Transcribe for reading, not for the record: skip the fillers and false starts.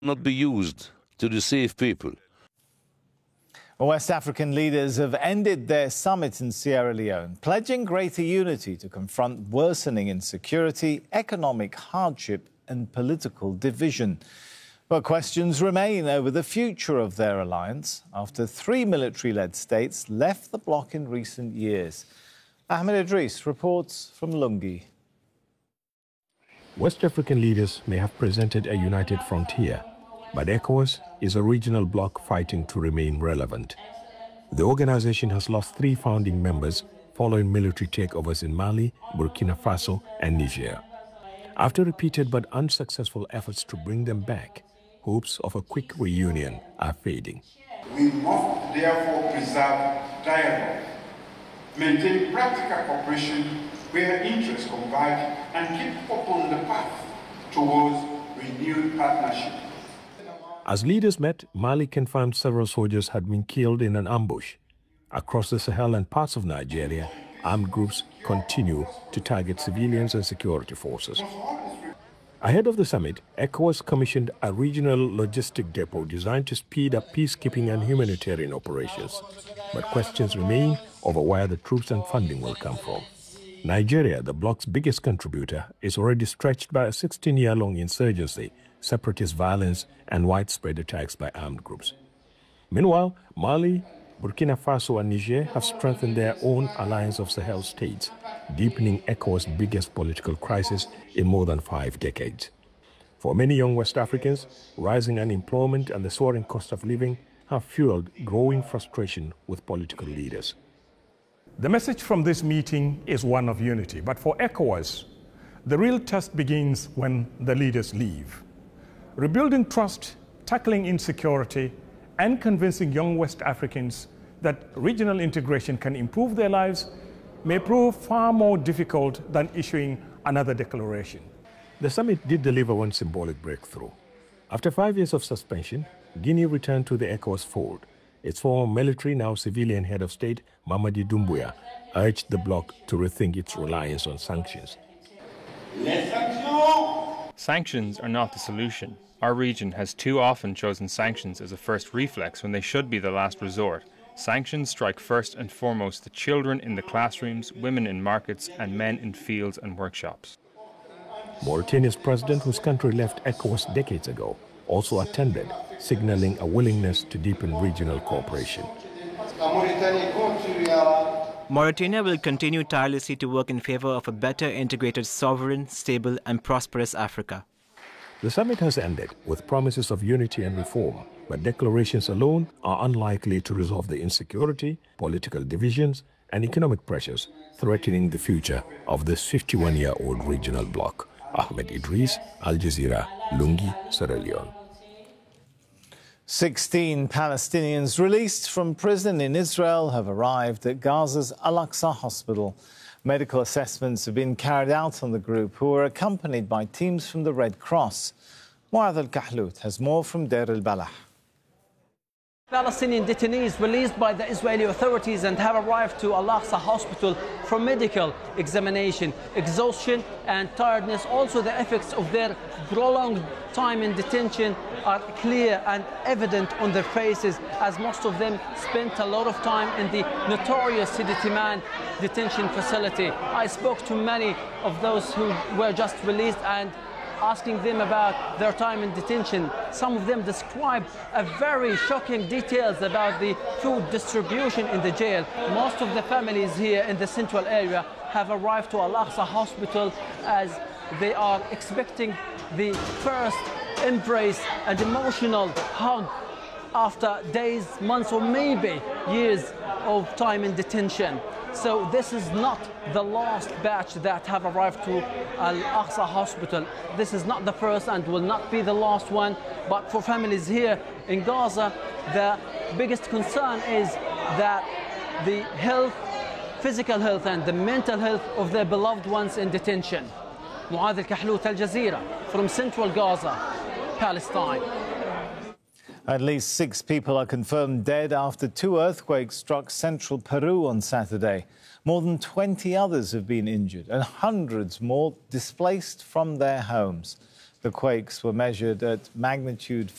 not be used to deceive people. West African leaders have ended their summit in Sierra Leone, pledging greater unity to confront worsening insecurity, economic hardship and political division. But questions remain over the future of their alliance after 3 military-led states left the bloc in recent years. Ahmed Idris reports from Lungi. West African leaders may have presented a united frontier, but ECOWAS is a regional bloc fighting to remain relevant. The organization has lost 3 founding members following military takeovers in Mali, Burkina Faso and Niger. After repeated but unsuccessful efforts to bring them back, hopes of a quick reunion are fading. We must therefore preserve dialogue, maintain practical cooperation where interests converge, and keep open the path towards renewed partnership. As leaders met, Mali confirmed several soldiers had been killed in an ambush. Across the Sahel and parts of Nigeria, armed groups continue to target civilians and security forces. Ahead of the summit, ECOWAS commissioned a regional logistic depot designed to speed up peacekeeping and humanitarian operations. But questions remain over where the troops and funding will come from. Nigeria, the bloc's biggest contributor, is already stretched by a 16-year-long insurgency, separatist violence, and widespread attacks by armed groups. Meanwhile, Mali, Burkina Faso and Niger have strengthened their own alliance of Sahel states, deepening ECOWAS' biggest political crisis in more than 5 decades. For many young West Africans, rising unemployment and the soaring cost of living have fueled growing frustration with political leaders. The message from this meeting is one of unity, but for ECOWAS, the real test begins when the leaders leave. Rebuilding trust, tackling insecurity, and convincing young West Africans that regional integration can improve their lives may prove far more difficult than issuing another declaration. The summit did deliver one symbolic breakthrough. After 5 years of suspension, Guinea returned to the ECOWAS fold. Its former military, now civilian head of state, Mamadi Doumbouya, urged the bloc to rethink its reliance on sanctions. Sanctions are not the solution. Our region has too often chosen sanctions as a first reflex when they should be the last resort. Sanctions strike first and foremost the children in the classrooms, women in markets, and men in fields and workshops. Mauritania's president, whose country left ECOWAS decades ago, also attended, signaling a willingness to deepen regional cooperation. Mauritania will continue tirelessly to work in favor of a better integrated, sovereign, stable and prosperous Africa. The summit has ended with promises of unity and reform, but declarations alone are unlikely to resolve the insecurity, political divisions and economic pressures threatening the future of this 51-year-old regional bloc. Ahmed Idris, Al Jazeera, Lungi, Sierra Leone. 16 Palestinians released from prison in Israel have arrived at Gaza's Al-Aqsa hospital. Medical assessments have been carried out on the group, who were accompanied by teams from the Red Cross. Mu'adh Al-Kahlout has more from Deir al-Balah. Palestinian detainees released by the Israeli authorities and have arrived to Al-Aqsa hospital for medical examination. Exhaustion and tiredness, also the effects of their prolonged time in detention, are clear and evident on their faces, as most of them spent a lot of time in the notorious Sidi Timan detention facility. I spoke to many of those who were just released and asking them about their time in detention. Some of them described a very shocking details about the food distribution in the jail. Most of the families here in the central area have arrived to Al-Aqsa hospital as they are expecting the first embrace and emotional hug after days, months, or maybe years of time in detention. So this is not the last batch that have arrived to Al-Aqsa hospital. This is not the first and will not be the last one. But for families here in Gaza, the biggest concern is that the health, physical health and the mental health of their beloved ones in detention. Mu'adh Al-Kahlout, Al Jazeera, from central Gaza, Palestine. At least 6 people are confirmed dead after 2 earthquakes struck central Peru on Saturday. More than 20 others have been injured and hundreds more displaced from their homes. The quakes were measured at magnitude